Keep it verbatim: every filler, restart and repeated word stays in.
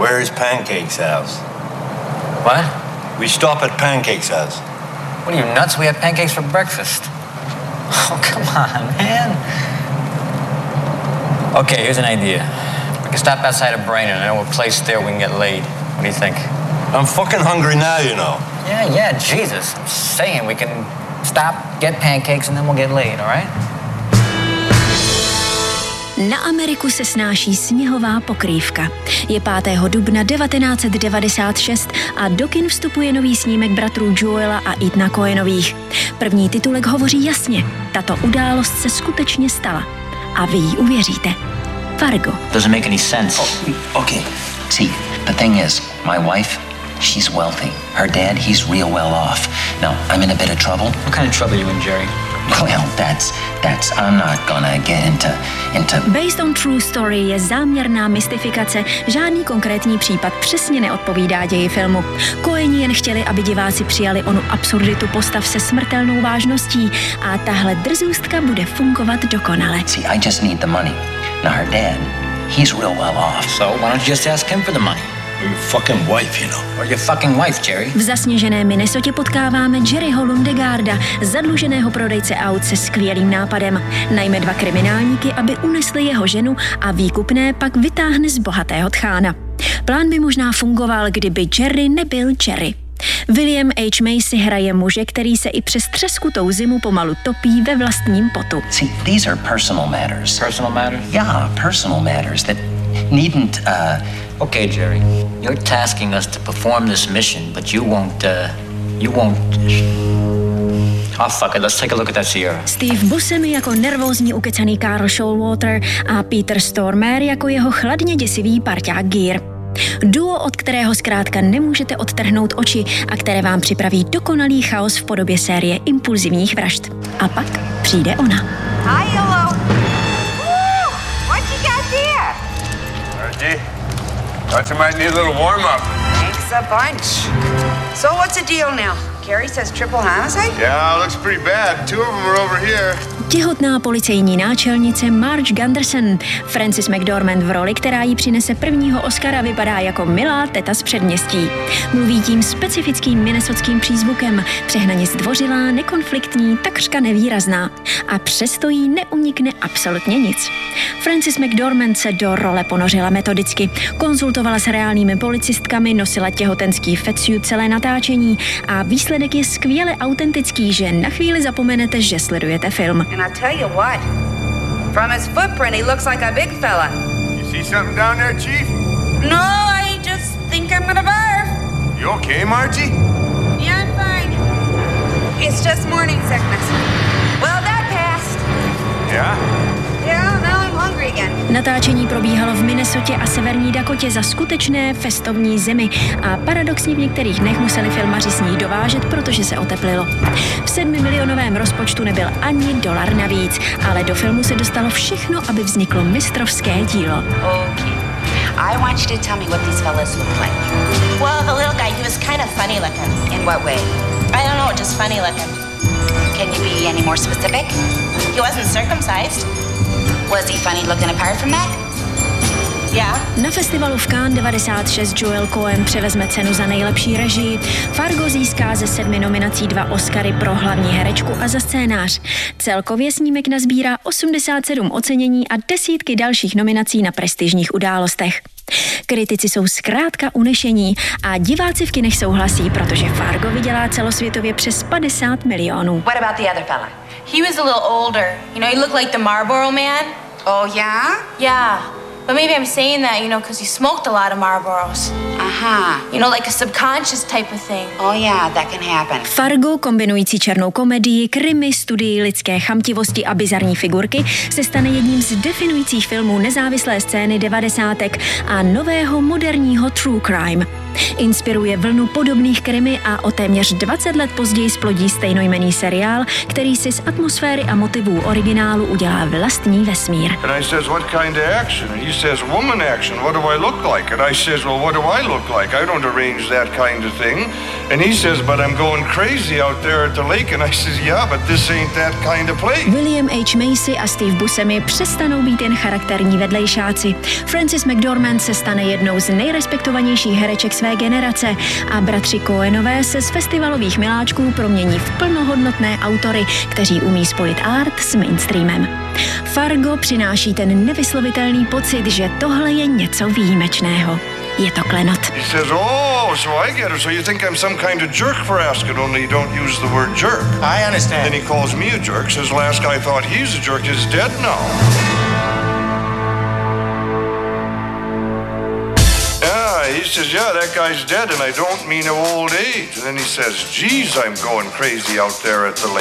Where is Pancake's house? What? We stop at Pancake's house. What are you, nuts? We have pancakes for breakfast. Oh, come on, man. Okay, here's an idea. We can stop outside of Brainerd. I know a place there we can get laid. What do you think? I'm fucking hungry now, you know. Yeah, yeah, Jesus. I'm saying we can stop, get pancakes, and then we'll get laid, all right? Na Ameriku se snáší sněhová pokrývka. Je pátého dubna devatenáct set devadesát šest a do kin vstupuje nový snímek bratrů Joela a Ethana Coenových. První titulek hovoří jasně. Tato událost se skutečně stala. A vy jí uvěříte. Fargo. Doesn't make any sense. Oh, okay. See, the thing is, my wife, she's wealthy. Her dad, he's real well off. Now, I'm in a bit of trouble. What kind of trouble are you in, Jerry? Well, that's, that's, I'm not gonna get into, into... Based on True Story je záměrná mystifikace, žádný konkrétní případ přesně neodpovídá ději filmu. Coeni jen chtěli, aby diváci přijali onu absurditu postav se smrtelnou vážností a tahle drzůstka bude fungovat dokonale. See, I just need the money. Now, her dad, he's real well off. So, why don't you just ask him for the money? Or your fucking wife, you know. Or your fucking wife, Jerry. V zasněžené Minnesotě potkáváme Jerryho Lundegarda, zadluženého prodejce aut se skvělým nápadem. Najme dva kriminálníky, aby unesli jeho ženu a výkupné pak vytáhne z bohatého tchána. Plán by možná fungoval, kdyby Jerry nebyl Jerry. William H. Macy hraje muže, který se i přes třeskutou zimu pomalu topí ve vlastním potu. See, these are personal matters. Personal matters? Yeah, personal matters that needn't, uh... Okay, Jerry, you're tasking us to perform this mission, but you won't, uh, you won't... Oh, fuck it, let's take a look at that Sierra. Steve Buscemi jako nervózní ukecaný Carl Showalter a Peter Stormare jako jeho chladně děsivý parťák Gear. Duo, od kterého zkrátka nemůžete odtrhnout oči a které vám připraví dokonalý chaos v podobě série impulzivních vražd. A pak přijde ona. Hi, hello. Woo! What you got there? Archie, thought you might need a little warm-up. Thanks a bunch. So what's the deal now? Carrie says triple homicide? Yeah, looks pretty bad. Two of them are over here. Těhotná policejní náčelnice Marge Gunderson. Frances McDormand v roli, která jí přinese prvního Oscara, vypadá jako milá teta z předměstí. Mluví tím specifickým minnesotským přízvukem, přehnaně zdvořilá, nekonfliktní, takřka nevýrazná. A přesto jí neunikne absolutně nic. Frances McDormand se do role ponořila metodicky. Konzultovala s reálnými policistkami, nosila těhotenský fatsuit celé natáčení a výsledek je skvěle autentický, že na chvíli zapomenete, že sledujete film. And I'll tell you what, from his footprint, he looks like a big fella. You see something down there, Chief? No, I just think I'm gonna barf. You okay, Margie? Yeah, I'm fine. It's just morning sickness. Well, that passed. Yeah? Yeah, now I'm hungry again. Natáčení probíhalo v Minnesotě a severní Dakotě za skutečné festovní zimy a paradoxně v některých dnech museli filmaři sníh dovážet, protože se oteplilo. V sedmimilionovém rozpočtu nebyl ani dolar navíc, ale do filmu se dostalo všechno, aby vzniklo mistrovské dílo. Okay. I want you to tell me what these fellas look like. Well, the little guy, he was kind of funny looking. In what way? I don't know, just funny looking. Can you be any more specific? He wasn't circumcised. Was he funny looking apart from that? Yeah. Na festivalu v Cannes devadesát šest Joel Coen převezme cenu za nejlepší režii. Fargo získá ze sedmi nominací dva Oscary pro hlavní herečku a za scénář. Celkově snímek nazbírá osmdesát sedm ocenění a desítky dalších nominací na prestižních událostech. Kritici jsou zkrátka unešení a diváci v kinech souhlasí, protože Fargo vydělá celosvětově přes padesát milionů. What about the other fella? He was a little older. You know, he looked like the Marlboro Man. Oh, yeah? Yeah. But maybe I'm saying that, you know, because he smoked a lot of Marlboros. Uh-huh. You know, like a subconscious type of thing. Oh, yeah, that can happen. Fargo, kombinující černou komedii, krimi, studii lidské chamtivosti a bizarní figurky, se stane jedním z definujících filmů nezávislé scény devadesátek a nového moderního true crime. Inspiruje vlnu podobných krimi a o téměř dvacet let později splodí stejnojmenný seriál, který si z atmosféry a motivů originálu udělá vlastní vesmír. And I says, what kind of action? And he says, woman action. What do I look like? And I says, well, what do I look look like? I don't arrange that kind of thing. And he says, but I'm going crazy out there at the lake. And I says, yeah, but this ain't that kind of place. William H. Macy a Steve Buscemi přestanou být jen charakterní vedlejšáci. Frances McDormand se stane jednou z nejrespektovanějších hereček své generace a bratři Coenové se z festivalových miláčků promění v plnohodnotné autory, kteří umí spojit art s mainstreamem. Fargo přináší ten nevyslovitelný pocit, že tohle je něco výjimečného. Je to klenot. He says, oh, so I get it. So you think I'm some kind of jerk for asking, only you don't use the word jerk. I understand. Then he calls me a jerk, says last guy thought he's a jerk is dead now. Yeah, he says, yeah, that guy's dead, and I don't mean of old age. And then he says, geez, I'm going crazy out there at the lake.